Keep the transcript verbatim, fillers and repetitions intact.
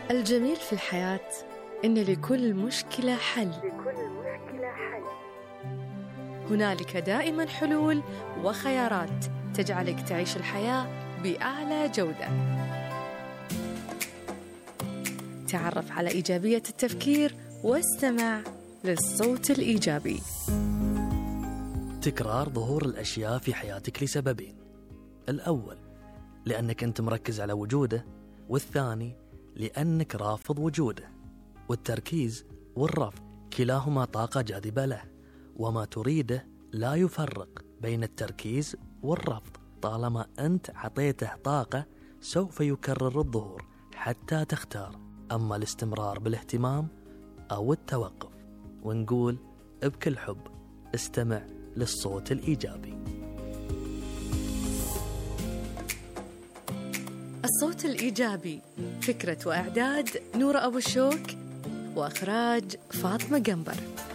الجميل في الحياة إن لكل مشكلة حل. لكل مشكلة حل. هنالك دائما حلول وخيارات تجعلك تعيش الحياة بأعلى جودة. تعرف على إيجابية التفكير واستمع للصوت الإيجابي. تكرار ظهور الأشياء في حياتك لسببين: الأول لأنك أنت مركز على وجوده، والثاني لأنك رافض وجوده. والتركيز والرفض كلاهما طاقة جاذبة له، وما تريده لا يفرق بين التركيز والرفض. طالما أنت عطيته طاقة سوف يكرر الظهور حتى تختار، أما الاستمرار بالاهتمام أو التوقف. ونقول بكل حب: استمع للصوت الإيجابي. الصوت الإيجابي، فكرة وإعداد نورة أبو الشوك، وإخراج فاطمة قنبر.